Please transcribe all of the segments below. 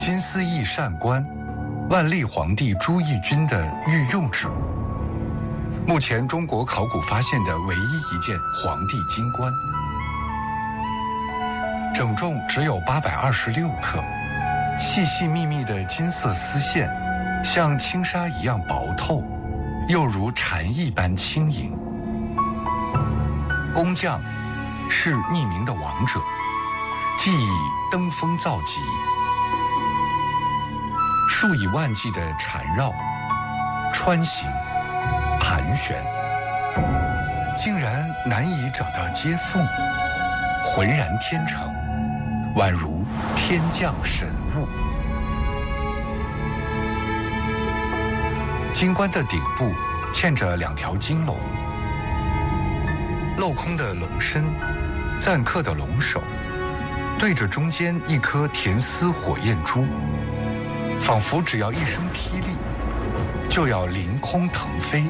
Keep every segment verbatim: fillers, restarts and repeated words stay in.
金丝翼扇冠，万历皇帝朱翊钧的御用之物，目前中国考古发现的唯一一件皇帝金冠，整重只有八百二十六克，细细密密的金色丝线，像轻纱一样薄透，又如蝉一般轻盈。工匠是匿名的王者，既以登峰造极，数以万计的缠绕、穿行、盘旋，竟然难以找到接缝，浑然天成，宛如天降神物。金冠的顶部嵌着两条金龙，镂空的龙身，錾刻的龙首，对着中间一颗甜丝火焰珠，仿佛只要一声霹雳，就要凌空腾飞。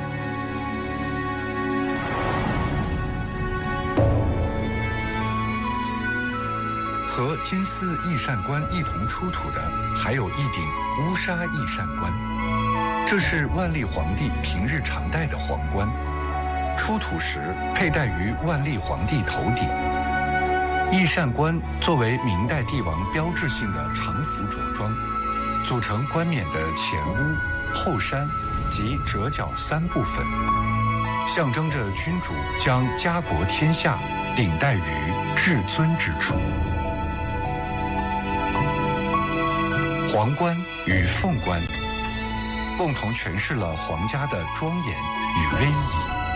和金丝翼扇冠一同出土的，还有一顶乌纱翼扇冠，这是万历皇帝平日常戴的皇冠，出土时佩戴于万历皇帝头顶。翼扇冠作为明代帝王标志性的常服着装，组成冠冕的前屋、后衫及折角三部分，象征着君主将家国天下顶戴于至尊之处。皇冠与凤冠共同诠释了皇家的庄严与威仪。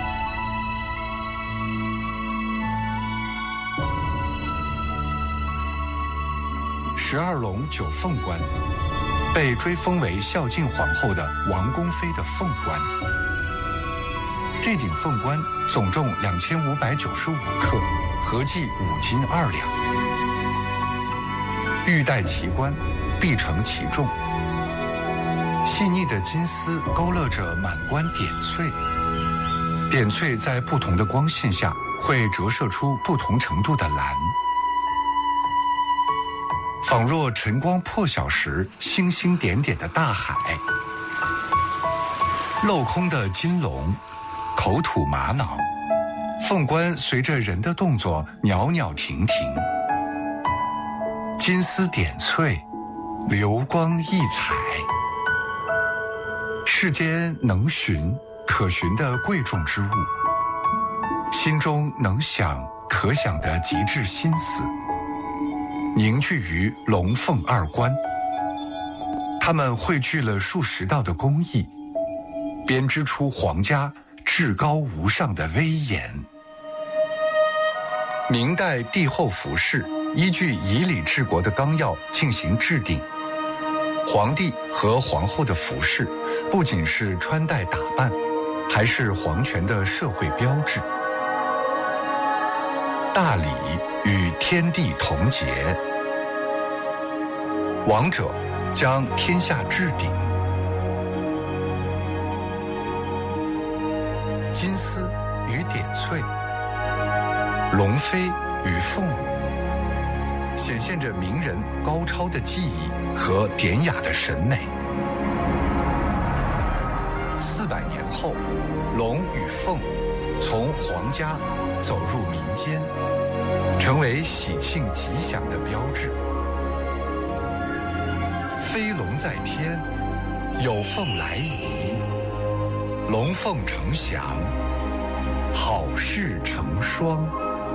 十二龙九凤冠被追封为孝敬皇后的王宫妃的凤冠，这顶凤冠总重两千五百九十五克，合计五斤二两。玉带其冠，必承其重。细腻的金丝勾勒着满冠点翠，点翠在不同的光线下会折射出不同程度的蓝，仿若晨光破晓时星星点点的大海。镂空的金龙，口吐玛瑙，凤冠随着人的动作袅袅婷婷，金丝点翠，流光溢彩。世间能寻可寻的贵重之物，心中能想可想的极致心思，凝聚于龙凤二冠。他们汇聚了数十道的工艺，编织出皇家至高无上的威严。明代帝后服饰依据以礼治国的纲要进行制定，皇帝和皇后的服饰不仅是穿戴打扮，还是皇权的社会标志。大礼与天地同节，王者将天下置顶。金丝与点翠，龙飞与凤舞，显现着名人高超的技艺和典雅的审美。四百年后，龙与凤从皇家走入民间，成为喜庆吉祥的标志。飞龙在天，有凤来仪，龙凤呈祥，好事成双。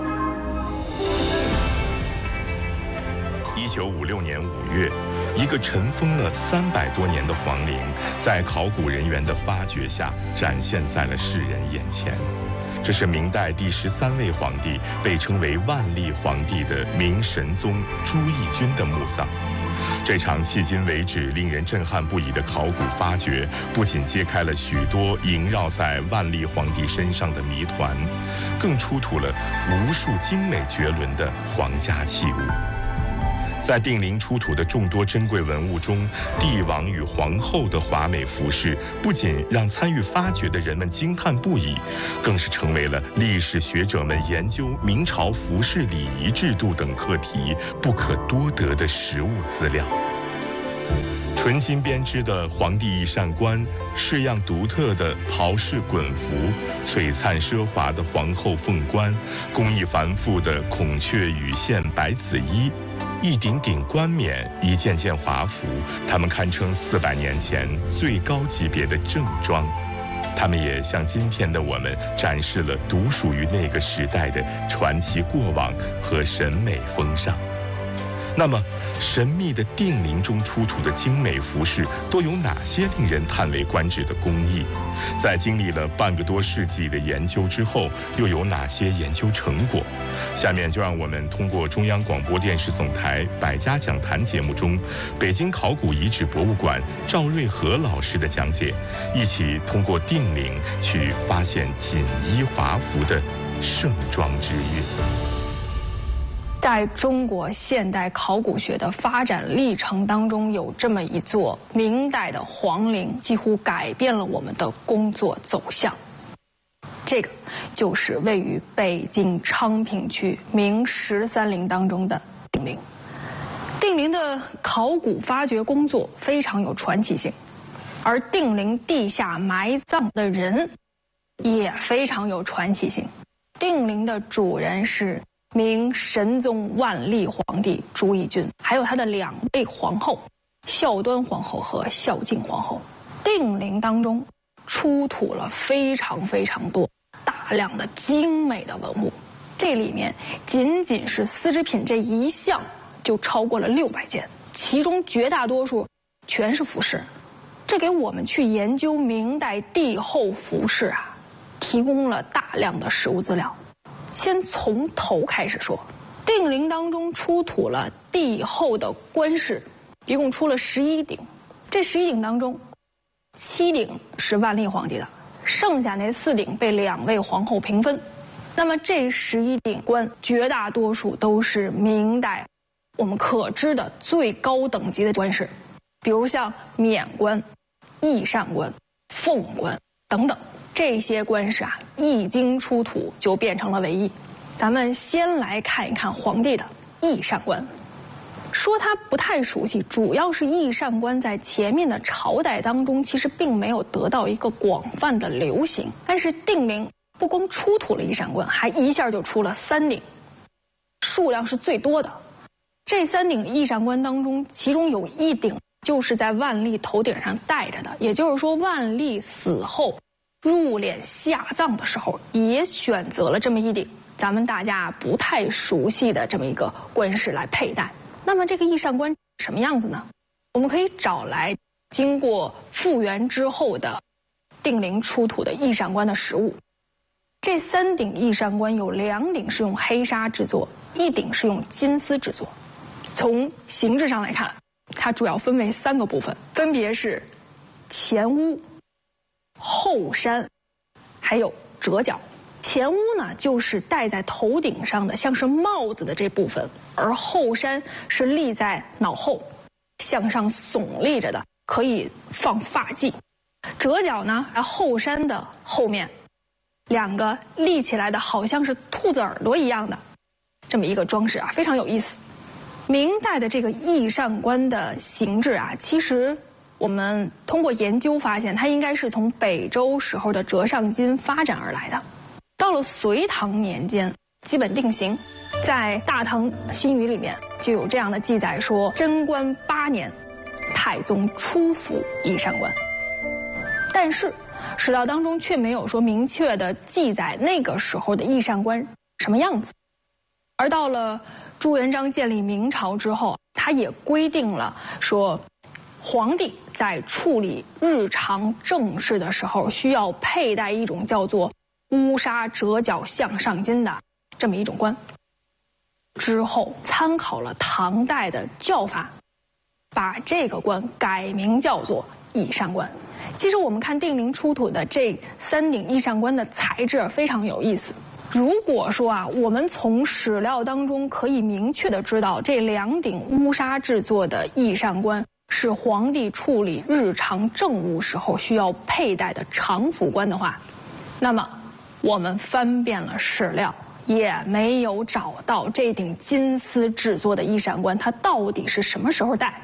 一九五六年五月，一个尘封了三百多年的皇陵，在考古人员的发掘下，展现在了世人眼前。这是明代第十三位皇帝，被称为万历皇帝的明神宗朱翊钧的墓葬。这场迄今为止令人震撼不已的考古发掘，不仅揭开了许多萦绕在万历皇帝身上的谜团，更出土了无数精美绝伦的皇家器物。在定陵出土的众多珍贵文物中，帝王与皇后的华美服饰不仅让参与发掘的人们惊叹不已，更是成为了历史学者们研究明朝服饰礼仪制度等课题不可多得的实物资料。 纯金编织的皇帝翼扇冠，式样独特的袍式衮服，璀璨奢华的皇后凤冠，工艺繁复的孔雀羽线白紫衣，一顶顶冠冕，一件件华服，它们堪称四百年前最高级别的正装。他们也向今天的我们展示了独属于那个时代的传奇过往和审美风尚。那么，神秘的定陵中出土的精美服饰都有哪些令人叹为观止的工艺？在经历了半个多世纪的研究之后，又有哪些研究成果？下面就让我们通过中央广播电视总台百家讲坛节目中，北京考古遗址博物馆赵瑞和老师的讲解，一起通过定陵去发现锦衣华服的盛装之韵。 在中国现代考古学的发展历程当中，有这么一座明代的皇陵，几乎改变了我们的工作走向。这个就是位于北京昌平区明十三陵当中的定陵。定陵的考古发掘工作非常有传奇性，而定陵地下埋葬的人也非常有传奇性。定陵的主人是明神宗万历皇帝朱翊钧，还有他的两位皇后孝端皇后和孝敬皇后。定陵当中出土了非常非常多大量的精美的文物，这里面仅仅是丝织品这一项就超过了六百件，其中绝大多数全是服饰。这给我们去研究明代帝后服饰啊，提供了大量的实物资料。先从头开始说，定陵当中出土了帝后的冠饰，一共出了十一顶。这十一顶当中，七顶是万历皇帝的，剩下那四顶被两位皇后平分。那么这十一顶冠，绝大多数都是明代我们可知的最高等级的冠饰，比如像冕冠、翼扇冠、凤冠等等。这些冠饰啊，一经出土就变成了唯一。咱们先来看一看皇帝的翼扇冠。说他不太熟悉，主要是翼扇冠在前面的朝代当中其实并没有得到一个广泛的流行。但是定陵不光出土了翼扇冠，还一下就出了三顶，数量是最多的。这三顶翼扇冠当中，其中有一顶就是在万历头顶上戴着的，也就是说万历死后入殓下葬的时候也选择了这么一顶咱们大家不太熟悉的这么一个冠饰来佩戴。那么这个翼扇冠什么样子呢？我们可以找来经过复原之后的定陵出土的翼扇冠的实物。这三顶翼扇冠有两顶是用黑纱制作，一顶是用金丝制作。从形制上来看，它主要分为三个部分，分别是前屋、后山还有折角。前屋呢就是戴在头顶上的像是帽子的这部分，而后山是立在脑后向上耸立着的，可以放发髻。折角呢，后山的后面两个立起来的好像是兔子耳朵一样的这么一个装饰啊，非常有意思。明代的这个翼扇冠的形制啊，其实我们通过研究发现，它应该是从北周时候的折上金发展而来的。到了隋唐年间，基本定型。在《大唐新语》里面就有这样的记载说，贞观八年，太宗初服翼扇冠。但是史料当中却没有说明确的记载那个时候的翼扇冠什么样子。而到了朱元璋建立明朝之后，他也规定了说，皇帝在处理日常政事的时候，需要佩戴一种叫做乌纱折角向上金的这么一种冠。之后参考了唐代的教法，把这个冠改名叫做翼扇冠。其实我们看定陵出土的这三顶翼扇冠的材质非常有意思。如果说啊，我们从史料当中可以明确的知道这两顶乌纱制作的翼扇冠是皇帝处理日常政务时候需要佩戴的常服冠的话，那么我们翻遍了史料，也没有找到这顶金丝制作的翼扇冠它到底是什么时候戴。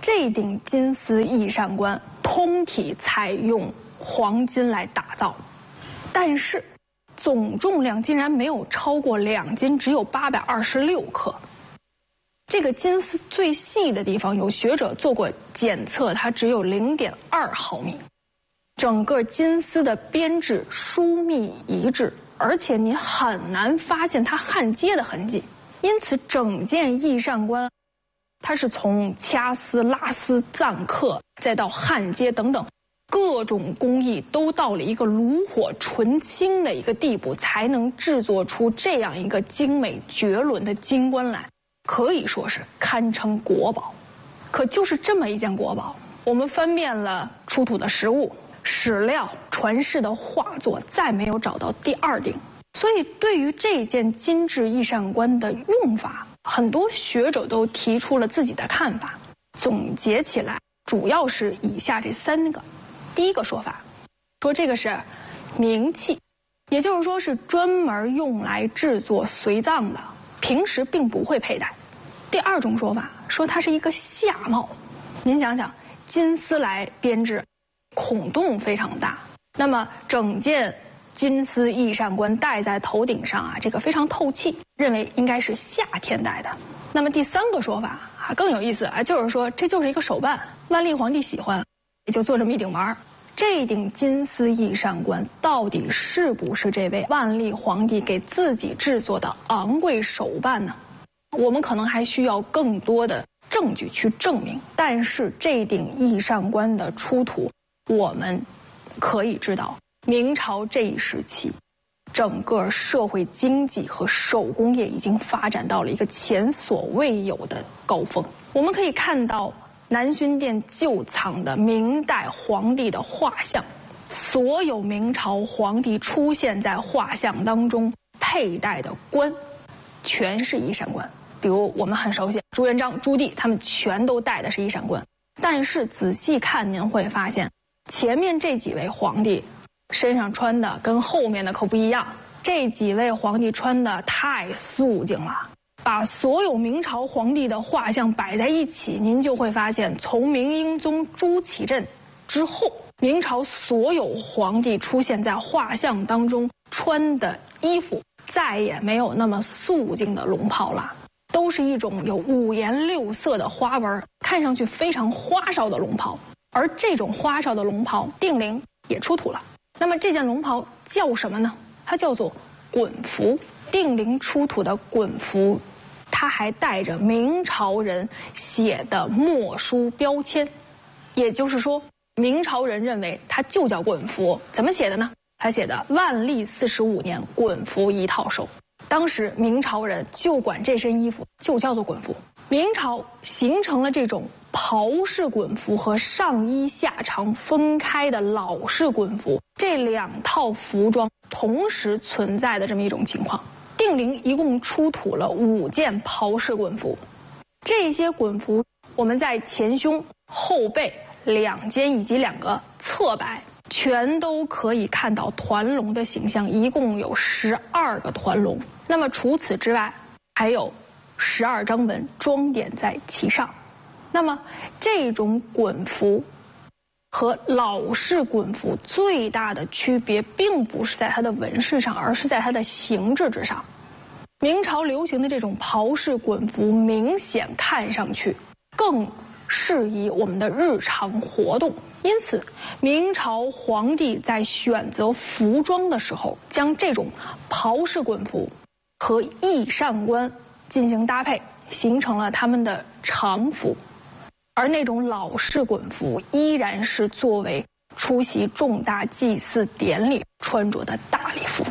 这顶金丝翼扇冠通体采用黄金来打造，但是总重量竟然没有超过两斤，只有八百二十六克。这个金丝最细的地方，有学者做过检测，它只有零点二毫米。整个金丝的编制疏密一致，而且你很难发现它焊接的痕迹。因此，整件翼扇冠，它是从掐丝、拉丝、錾刻，再到焊接等等，各种工艺都到了一个炉火纯青的一个地步，才能制作出这样一个精美绝伦的金冠来。可以说是堪称国宝。可就是这么一件国宝，我们翻遍了出土的实物、史料、传世的画作，再没有找到第二顶。所以对于这件金质翼扇冠的用法，很多学者都提出了自己的看法。总结起来主要是以下这三个。第一个说法说这个是明器，也就是说是专门用来制作随葬的，平时并不会佩戴。第二种说法说它是一个夏帽。您想想，金丝来编织，孔洞非常大，那么整件金丝翼扇冠戴在头顶上啊，这个非常透气，认为应该是夏天戴的。那么第三个说法啊更有意思啊，就是说这就是一个手办，万历皇帝喜欢，也就做这么一顶玩。这顶金丝翼扇冠到底是不是这位万历皇帝给自己制作的昂贵手办呢？我们可能还需要更多的证据去证明。但是这顶翼扇冠的出土，我们可以知道，明朝这一时期，整个社会经济和手工业已经发展到了一个前所未有的高峰。我们可以看到南薰殿旧藏的明代皇帝的画像，所有明朝皇帝出现在画像当中佩戴的冠，全是翼扇冠。比如我们很熟悉朱元璋、朱棣，他们全都戴的是翼扇冠。但是仔细看，您会发现前面这几位皇帝身上穿的跟后面的可不一样。这几位皇帝穿的太素净了。把所有明朝皇帝的画像摆在一起，您就会发现，从明英宗朱祁镇之后，明朝所有皇帝出现在画像当中穿的衣服，再也没有那么素净的龙袍了，都是一种有五颜六色的花纹，看上去非常花哨的龙袍。而这种花哨的龙袍，定陵也出土了。那么这件龙袍叫什么呢？它叫做衮服。定陵出土的衮服，它还带着明朝人写的墨书标签，也就是说，明朝人认为它就叫衮服。怎么写的呢？他写的万历四十五年衮服一套收。当时明朝人就管这身衣服就叫做衮服。明朝形成了这种袍式衮服和上衣下长分开的老式衮服这两套服装同时存在的这么一种情况。定陵一共出土了五件袍式衮服，这些衮服我们在前胸、后背两肩以及两个侧摆全都可以看到团龙的形象，一共有十二个团龙。那么除此之外，还有十二张纹装点在其上。那么这种衮服和老式衮服最大的区别，并不是在它的纹饰上，而是在它的形制之上。明朝流行的这种袍式衮服，明显看上去更适宜我们的日常活动。因此，明朝皇帝在选择服装的时候，将这种袍式衮服和翼扇冠进行搭配，形成了他们的常服。而那种老式衮服依然是作为出席重大祭祀典礼穿着的大礼服。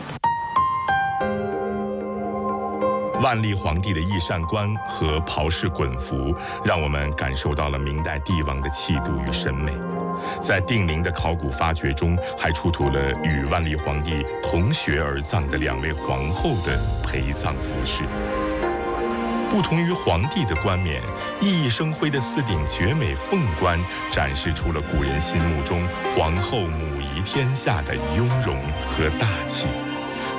万历皇帝的翼扇冠和袍式衮服，让我们感受到了明代帝王的气度与审美。在定陵的考古发掘中，还出土了与万历皇帝同穴而葬的两位皇后的陪葬服饰。不同于皇帝的冠冕，熠熠生辉的四顶绝美凤冠，展示出了古人心目中皇后母仪天下的雍容和大气。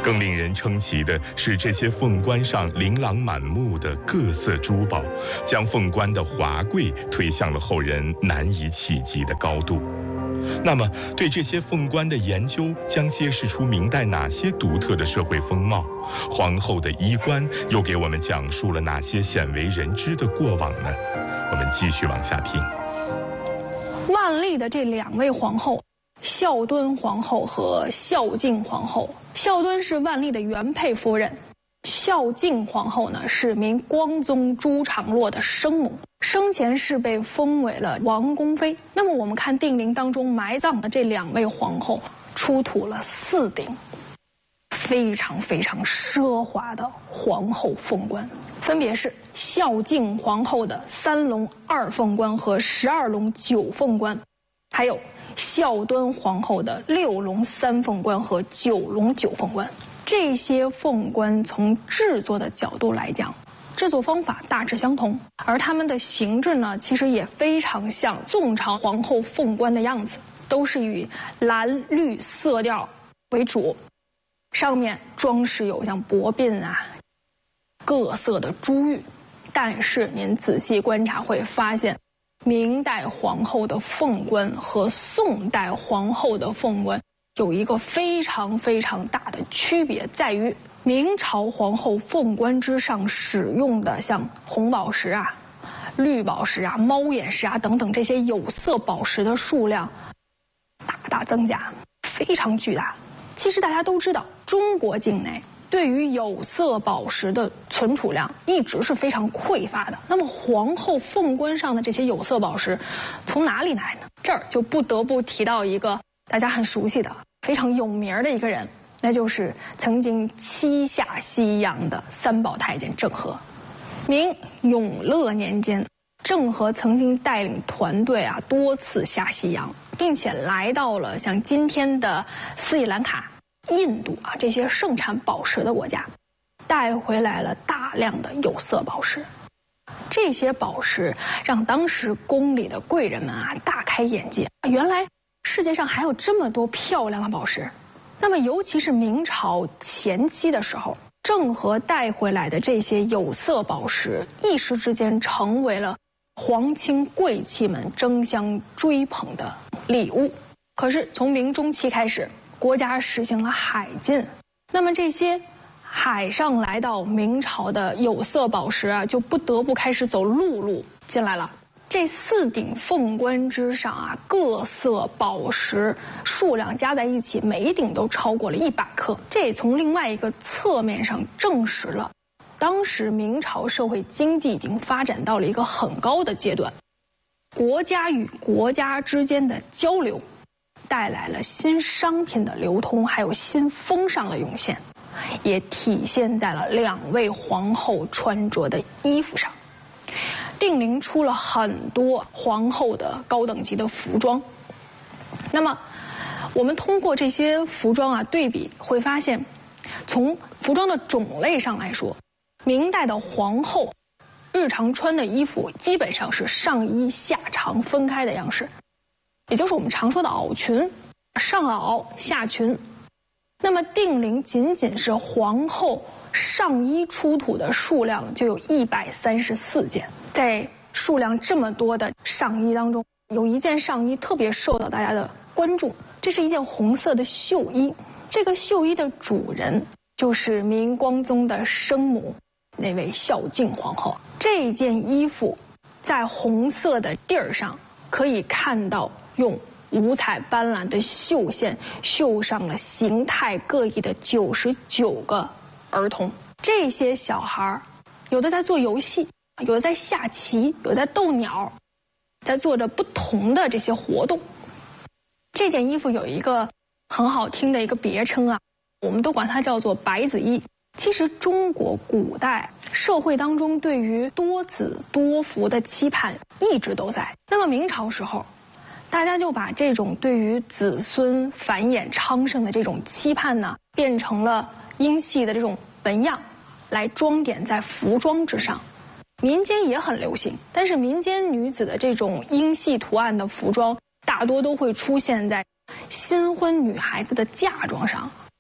更令人称奇的是，这些凤冠上琳琅满目的各色珠宝，将凤冠的华贵推向了后人难以企及的高度。那么，对这些凤冠的研究将揭示出明代哪些独特的社会风貌？皇后的衣冠又给我们讲述了哪些鲜为人知的过往呢？我们继续往下听。 万历的这两位皇后，孝敦皇后和孝敬皇后。孝敦是万历的原配夫人，孝敬皇后呢是明光宗朱常洛的生母，生前是被封为了王宫妃。那么我们看定陵当中埋葬的这两位皇后，出土了四顶非常非常奢华的皇后凤冠，分别是孝敬皇后的三龙二凤冠和十二龙九凤冠，还有孝敦皇后的六龙三凤冠和九龙九凤冠。这些凤冠从制作的角度来讲，制作方法大致相同，而它们的形制呢，其实也非常像宋朝皇后凤冠的样子，都是以蓝绿色调为主，上面装饰有像薄鬓啊、各色的珠玉。但是您仔细观察会发现，明代皇后的凤冠和宋代皇后的凤冠有一个非常非常大的区别，在于明朝皇后凤冠之上使用的像红宝石啊、绿宝石啊、猫眼石啊等等这些有色宝石的数量大大增加，非常巨大。其实大家都知道，中国境内对于有色宝石的存储量一直是非常匮乏的。那么皇后凤冠上的这些有色宝石从哪里来呢？这儿就不得不提到一个大家很熟悉的、非常有名的一个人，那就是曾经七下西洋的三宝太监郑和。明永乐年间，郑和曾经带领团队啊多次下西洋，并且来到了像今天的斯里兰卡、印度啊这些盛产宝石的国家，带回来了大量的有色宝石。这些宝石让当时宫里的贵人们啊大开眼界，原来世界上还有这么多漂亮的宝石。那么尤其是明朝前期的时候，郑和带回来的这些有色宝石一时之间成为了皇亲贵戚们争相追捧的礼物。可是从明中期开始，国家实行了海禁，那么这些海上来到明朝的有色宝石啊，就不得不开始走陆路进来了。这四顶凤冠之上啊，各色宝石数量加在一起，每一顶都超过了一百克。这也从另外一个侧面上证实了，当时明朝社会经济已经发展到了一个很高的阶段，国家与国家之间的交流带来了新商品的流通，还有新风尚的涌现，也体现在了两位皇后穿着的衣服上。定陵出了很多皇后的高等级的服装，那么我们通过这些服装啊对比，会发现从服装的种类上来说，明代的皇后日常穿的衣服基本上是上衣下长分开的样式，也就是我们常说的袄裙，上袄下裙。那么定陵仅仅是皇后上衣出土的数量就有一百三十四件。在数量这么多的上衣当中，有一件上衣特别受到大家的关注，这是一件红色的绣衣。这个绣衣的主人就是明光宗的生母，那位孝敬皇后。这件衣服在红色的地儿上可以看到用五彩斑斓的绣线绣上了形态各异的九十九个儿童。这些小孩有的在做游戏，有的在下棋，有的在逗鸟，在做着不同的这些活动。这件衣服有一个很好听的一个别称啊，我们都管它叫做白子衣。其实中国古代社会当中对于多子多福的期盼一直都在。那么明朝时候，大家就把这种对于子孙繁衍昌盛的这种期盼呢，变成了英系的这种纹样，来装点在服装之上。民间也很流行，但是民间女子的这种英系图案的服装，大多都会出现在新婚女孩子的嫁妆上，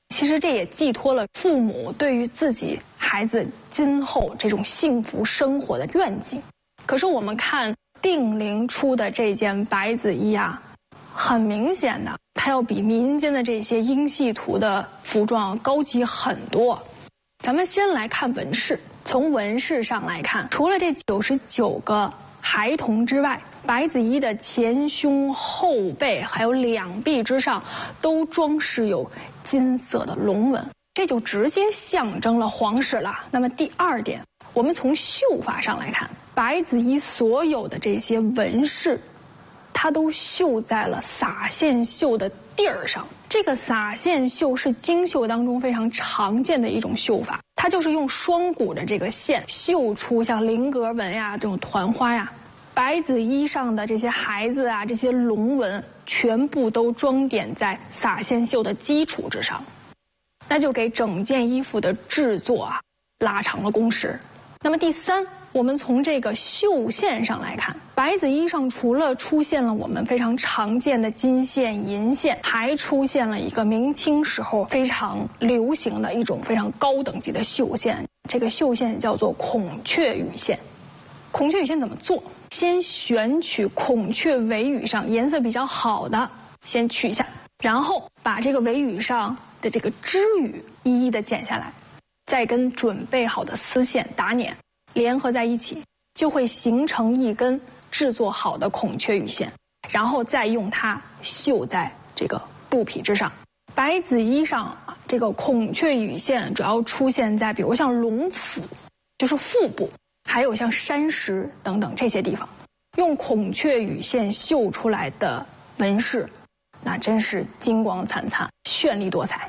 其实这也寄托了父母对于自己孩子今后这种幸福生活的愿景。可是我们看定陵出的这件白子衣啊，很明显的，它要比民间的这些英系图的服装高级很多。咱们先来看纹饰，从纹饰上来看，除了这九十九个孩童之外，白子衣的前胸、后背还有两臂之上都装饰有金色的龙纹，这就直接象征了皇室了。那么第二点，我们从绣法上来看，白子衣所有的这些纹饰，它都绣在了撒线绣的地儿上。这个撒线绣是京绣当中非常常见的一种绣法，它就是用双股的这个线绣出像菱格纹呀、这种团花呀。白子衣上的这些孩子啊，这些龙纹全部都装点在撒线绣的基础之上，那就给整件衣服的制作啊拉长了工时。那么第三，我们从这个绣线上来看，白子衣上除了出现了我们非常常见的金线、银线，还出现了一个明清时候非常流行的一种非常高等级的绣线，这个绣线叫做孔雀羽线。孔雀羽线怎么做？先选取孔雀尾羽上颜色比较好的，先取下，然后把这个尾羽上的这个织羽一一的剪下来，再跟准备好的丝线打捻，联合在一起，就会形成一根制作好的孔雀羽线，然后再用它绣在这个布匹之上。白子衣上这个孔雀羽线主要出现在比如像龙腹，就是腹部，还有像山石等等这些地方，用孔雀羽线绣出来的纹饰，那真是金光灿灿、绚丽多彩。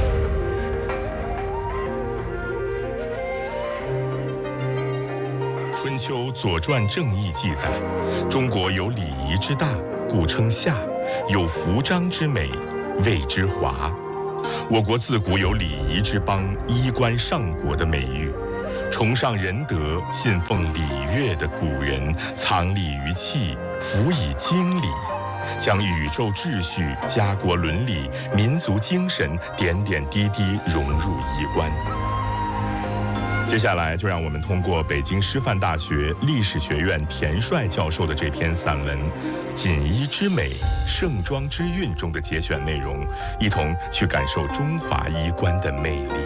春秋左传正义记载，中国有礼仪之大，故称夏；有服章之美，谓之华。我国自古有礼仪之邦、衣冠上国的美誉。崇尚仁德、信奉礼乐的古人，藏礼于器，辅以经理，将宇宙秩序、家国伦理、民族精神点点滴滴融入衣冠。接下来，就让我们通过北京师范大学历史学院田帅教授的这篇散文《锦衣之美，盛装之韵》中的节选内容，一同去感受中华衣冠的魅力。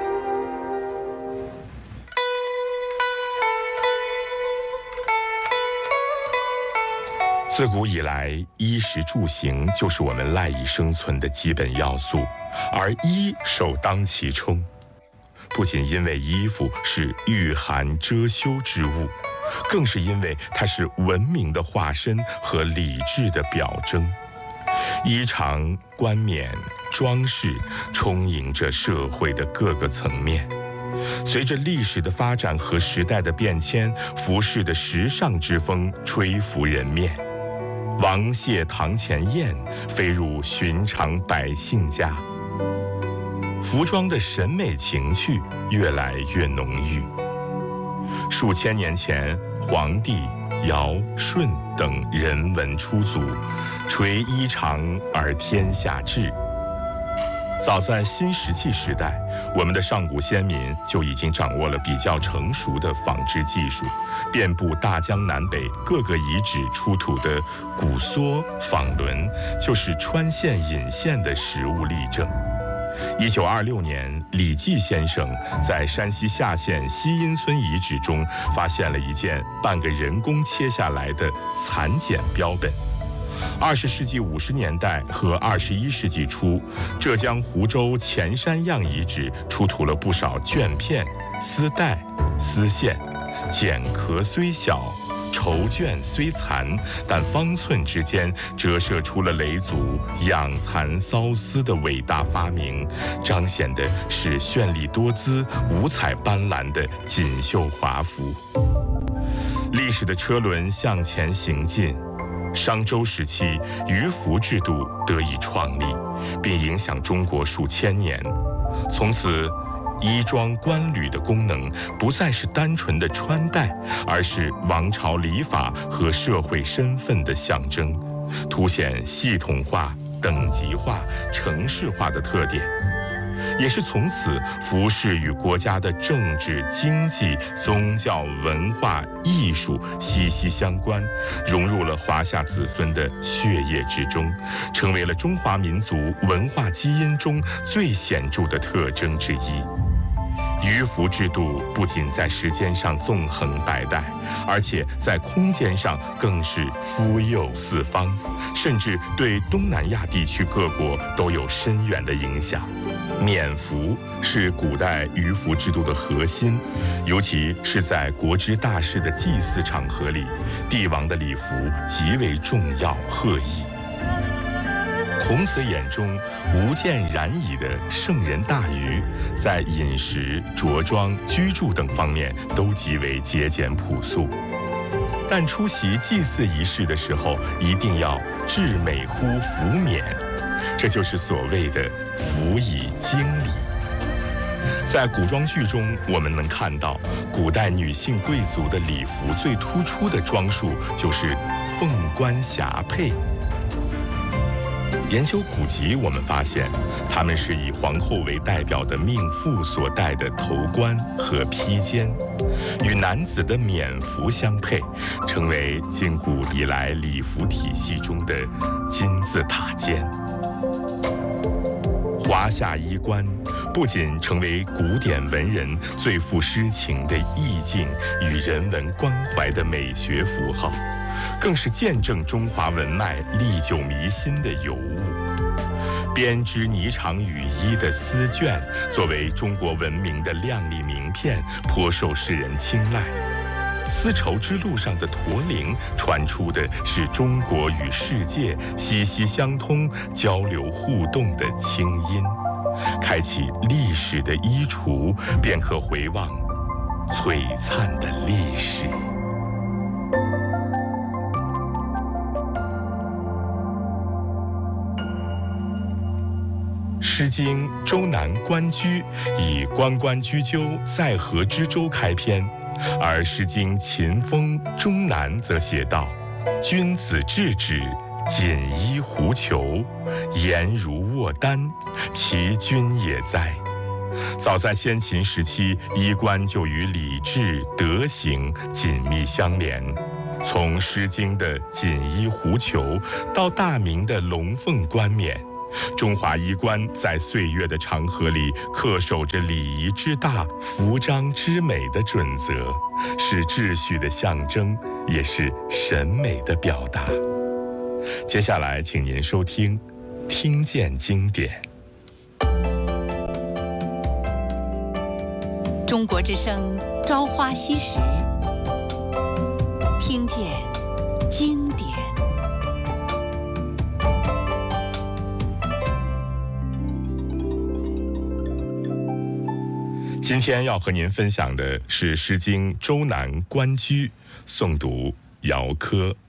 自古以来，衣食住行就是我们赖以生存的基本要素，而衣首当其冲。不仅因为衣服是御寒遮羞之物，更是因为它是文明的化身和礼制的表征。衣裳、冠冕、装饰充盈着社会的各个层面。随着历史的发展和时代的变迁，服饰的时尚之风吹拂人面。王谢堂前燕，飞入寻常百姓家。服装的审美情趣越来越浓郁。数千年前，黄帝、尧、舜等人文出祖，垂衣裳而天下治。早在新石器时代，我们的上古先民就已经掌握了比较成熟的纺织技术，遍布大江南北各个遗址出土的骨梭、纺轮，就是穿线引线的实物例证。一九二六年，李济先生在山西夏县西阴村遗址中发现了一件半个人工切下来的蚕茧标本。二十世纪五十年代和二十一世纪初，浙江湖州前山样遗址出土了不少绢片、丝带、丝线，茧壳虽小，绸绢虽残，但方寸之间折射出了嫘族养蚕缫丝的伟大发明，彰显的是绚丽多姿、五彩斑斓的锦绣华服。历史的车轮向前行进，商周时期，鱼服制度得以创立，并影响中国数千年。从此，衣装冠履的功能不再是单纯的穿戴，而是王朝礼法和社会身份的象征，凸显系统化、等级化、程式化的特点。 也是从此服饰与国家的政治、经济、宗教、文化、艺术息息相关，融入了华夏子孙的血液之中，成为了中华民族文化基因中最显著的特征之一。鱼服制度不仅在时间上纵横百代，而且在空间上更是敷佑四方，甚至对东南亚地区各国都有深远的影响。冕服是古代鱼服制度的核心，尤其是在国之大事的祭祀场合里，帝王的礼服极为重要赫义。孔子眼中无见然矣的圣人大禹，在饮食、着装、居住等方面都极为节俭朴素，但出席祭祀仪式的时候，一定要至美乎服冕，这就是所谓的服以经礼。在古装剧中，我们能看到古代女性贵族的礼服最突出的装束就是凤冠霞帔。研究古籍，我们发现，她们是以皇后为代表的命妇所戴的头冠和披肩，与男子的冕服相配，成为自古以来礼服体系中的金字塔尖。华夏衣冠不仅成为古典文人最富诗情的意境与人文关怀的美学符号，更是见证中华文脉历久弥新的尤物。编织霓裳羽衣的丝绢，作为中国文明的亮丽名片，颇受世人青睐。丝绸之路上的驼铃，传出的是中国与世界息息相通、交流互动的清音。开启历史的衣橱，便可回望璀璨的历史。《诗经·周南·关雎》以“关关雎鸠，在河之洲”开篇，而《诗经·秦风·终南》则写道：“君子质止，锦衣狐裘，颜如卧丹，其君也哉！”早在先秦时期，衣冠就与礼制、德行紧密相连。从《诗经》的锦衣狐裘到大明的龙凤冠冕，中华衣冠在岁月的长河里恪守着礼仪之大、服装之美的准则，是秩序的象征，也是审美的表达。接下来，请您收听《听见经典》。 中国之声《朝花夕拾》，听见经典。 今天要和您分享的是《诗经·周南·关雎》，诵读姚科。